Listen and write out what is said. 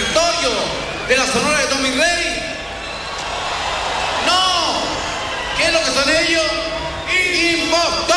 repertorio de la Sonora de Tommy Rey? No. ¿Qué es lo que son ellos? Impostor.